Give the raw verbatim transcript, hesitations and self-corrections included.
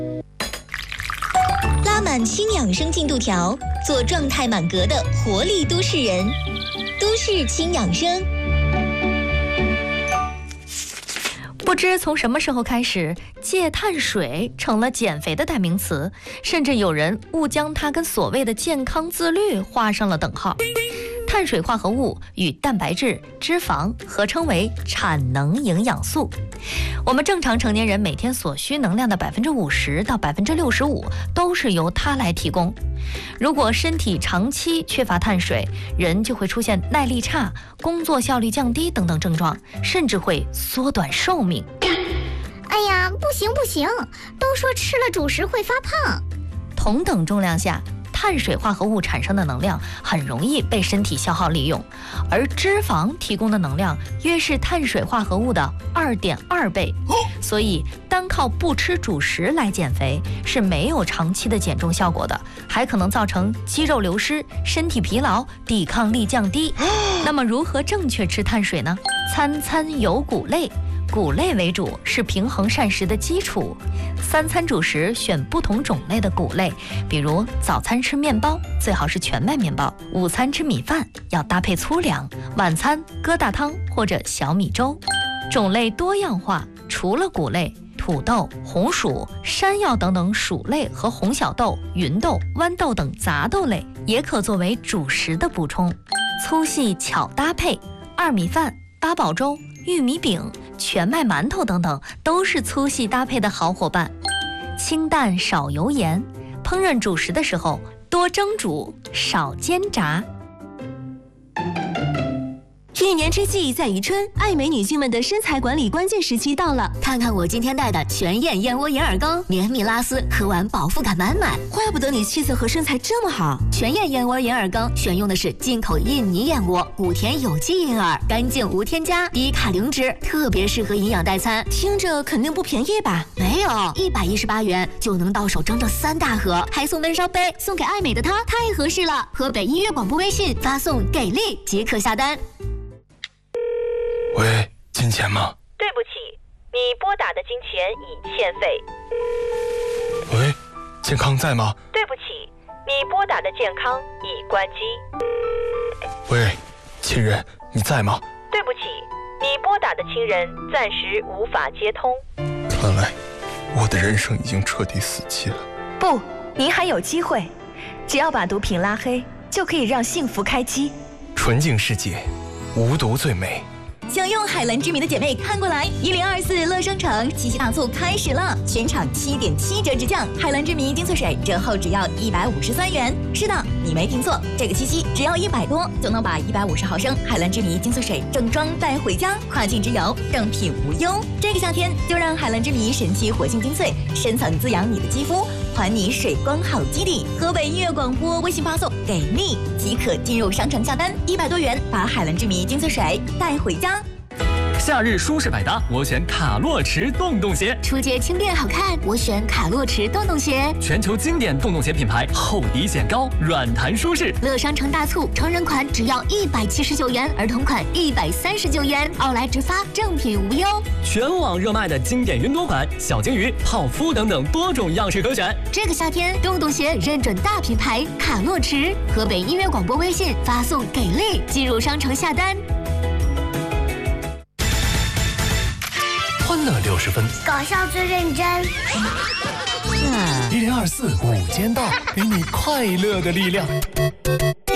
拉满轻养生进度条，做状态满格的活力都市人。都市轻养生。 不知从什么时候开始，戒碳水成了减肥的代名词，甚至有人误将它跟所谓的健康自律画上了等号。碳水化合物与蛋白质、脂肪合称为产能营养素。我们正常成年人每天所需能量的百分之五十到百分之六十五都是由它来提供。如果身体长期缺乏碳水，人就会出现耐力差、工作效率降低等等症状，甚至会缩短寿命。 哎呀，不行不行，都说吃了主食会发胖。 同等重量下，碳水化合物产生的能量很容易被身体消耗利用，而脂肪提供的能量约是碳水化合物的 二点二 倍。所以单靠不吃主食来减肥是没有长期的减重效果的，还可能造成肌肉流失、身体疲劳、抵抗力降低。那么如何正确吃碳水呢？餐餐有谷类，谷类为主是平衡膳食的基础。三餐主食选不同种类的谷类，比如早餐吃面包，最好是全麦面包；午餐吃米饭，要搭配粗粮；晚餐疙瘩汤或者小米粥。种类多样化，除了谷类，土豆、红薯、山药等等薯类和红小豆、芸豆、豌豆等杂豆类也可作为主食的补充。粗细巧搭配，二米饭、八宝粥、玉米饼、全麦馒头等等都是粗细搭配的好伙伴。清淡少油盐，烹饪主食的时候多蒸煮，少煎炸。 一年之计在于春，爱美女性们的身材管理关键时期到了。 看看我今天带的全燕燕窝银耳羹，绵密拉丝，喝完饱腹感满满。 怪不得你气色和身材这么好。 全燕燕窝银耳羹选用的是进口印尼燕窝，谷田有机银耳，干净无添加，低卡零脂，特别适合营养代餐。 听着肯定不便宜吧？ 没有，一百一十八元就能到手整整三大盒，还送闷烧杯，送给爱美的她，太合适了。河北音乐广播微信发送给力即可下单。 喂，金钱吗？ 对不起，你拨打的金钱已欠费。 喂，健康在吗？ 对不起，你拨打的健康已关机。 喂，亲人，你在吗？ 对不起，你拨打的亲人暂时无法接通。 看来我的人生已经彻底死机了。 不，您还有机会，只要把毒品拉黑，就可以让幸福开机。 纯净世界，无毒最美。 想用海蓝之谜的姐妹看过来，一零二四乐商城七夕大促开始了，全场七点七折直降，海蓝之谜精粹水折后只要一百五十三元。是的，你没听错，这个七夕只要一百多就能把一百五十毫升海蓝之谜精粹水正装带回家，跨境之游正品无忧。这个夏天就让海蓝之谜神奇活性精粹深层滋养你的肌肤，还你水光好基底。河北音乐广播微信发送给力即可进入商城下单，一百多元把海蓝之谜精粹水带回家。 夏日舒适百搭，我选卡洛驰洞洞鞋。 初阶轻便好看，我选卡洛驰洞洞鞋。 全球经典洞洞鞋品牌，厚底显高，软弹舒适。 乐商城大促，成人款只要一百七十九元，儿童款一百三十九元，奥莱直发，正品无忧。 全网热卖的经典云朵款、小鲸鱼、泡芙等等多种样式可选。 这个夏天，洞洞鞋认准大品牌卡洛驰。河北音乐广播微信发送给力，进入商城下单。 欢乐六十分， 搞笑最认真。 一零二四午间到，给你快乐的力量。